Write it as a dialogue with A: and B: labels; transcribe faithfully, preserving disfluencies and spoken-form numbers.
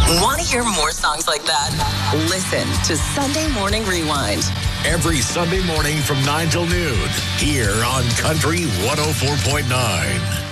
A: Want to hear more songs like that? Listen to Sunday Morning Rewind.
B: Every Sunday morning from nine till noon here on Country one oh four point nine.